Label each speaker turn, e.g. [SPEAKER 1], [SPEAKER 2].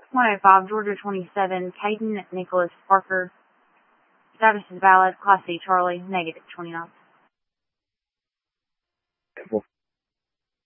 [SPEAKER 1] 105, Georgia 27, Caden Nicholas Parker. Status is valid. Class C, Charlie, negative 29.